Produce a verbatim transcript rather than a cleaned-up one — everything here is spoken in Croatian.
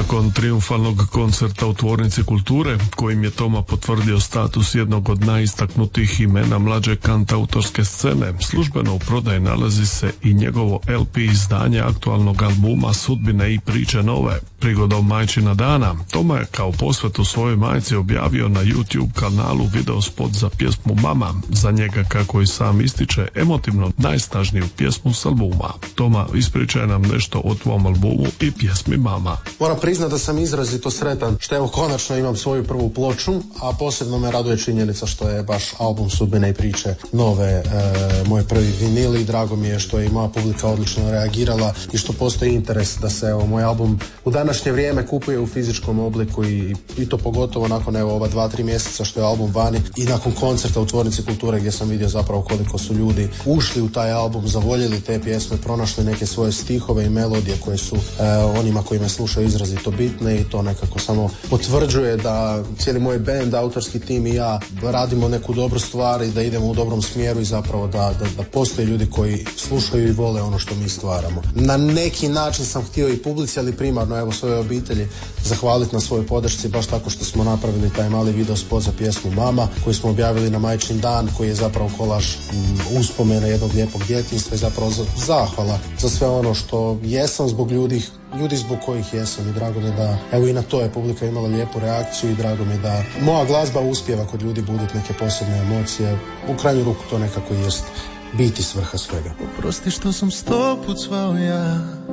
Nakon triumfalnog koncerta u Tvornici kulture, kojim je Toma potvrdio status jednog od najistaknutijih imena mlađe kantautorske scene, službeno u prodaji nalazi se i njegovo el pe izdanje aktualnog albuma Sudbine i priče nove. Prigodom Majčina dana, Toma je kao posvetu svojoj majci objavio na YouTube kanalu video spot za pjesmu Mama, za njega, kako i sam ističe, emotivno najsnažniju pjesmu s albuma. Toma, ispričaj nam nešto o tvom albumu i pjesmi Mama. Moram priznati da sam izrazito sretan što evo konačno imam svoju prvu ploču, a posebno me raduje činjenica što je baš album Sudbine i priče nove e, moj prvi vinil, i drago mi je što je i moja publika odlično reagirala i što postoji interes da se evo moj album u današnje vrijeme kupuje u fizičkom obliku i, i to pogotovo nakon evo ova dva, tri mjeseca što je album vani i nakon koncerta u Tvornici kulture gdje sam vidio zapravo koliko su ljudi ušli u taj album, zavoljeli te pjesme, pronašli neke svoje stihove i melodije koje su e, onima koji me slušaju izrazito bitne, i to nekako samo potvrđuje da cijeli moj band, autorski tim i ja radimo neku dobru stvar i da idemo u dobrom smjeru i zapravo da, da, da postoje ljudi koji slušaju i vole ono što mi stvaramo. Na neki način sam htio i publici, ali primarno evo svoje obitelji zahvaliti na svojoj podršci, baš tako što smo napravili taj mali video spot za pjesmu Mama koji smo objavili na Majčin dan, koji je zapravo kolaž m, uspomena jednog lijepog djetinjstva i zapravo zahvala za sve ono što jesam zbog ljudi ljudi zbog kojih jesam, i drago mi da evo i na to je publika imala lijepu reakciju i drago mi da moja glazba uspijeva kod ljudi buditi neke posebne emocije. U krajnju ruku to nekako jest biti svrha svega. Oprosti što sam sto put zvao ja,